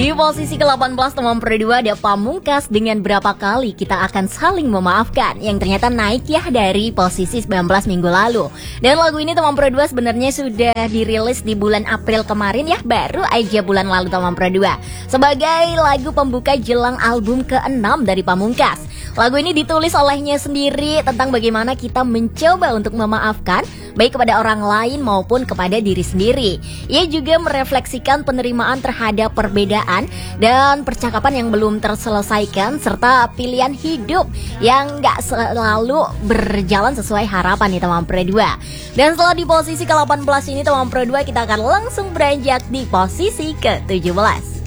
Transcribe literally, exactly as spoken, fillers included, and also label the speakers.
Speaker 1: Di posisi ke delapan belas teman Pro dua ada Pamungkas dengan Berapa Kali Kita Akan Saling Memaafkan, yang ternyata naik ya dari posisi sembilan belas minggu lalu. Dan lagu ini teman Pro dua sebenarnya sudah dirilis di bulan April kemarin ya, baru aja bulan lalu teman Pro dua, sebagai lagu pembuka jelang album keenam dari Pamungkas. Lagu ini ditulis olehnya sendiri tentang bagaimana kita mencoba untuk memaafkan, baik kepada orang lain maupun kepada diri sendiri. Ia juga merefleksikan penerimaan terhadap perbedaan dan percakapan yang belum terselesaikan, serta pilihan hidup yang gak selalu berjalan sesuai harapan nih teman Pro dua. Dan setelah di posisi ke delapan belas ini teman Pro dua, kita akan langsung beranjak di posisi ke tujuh belas.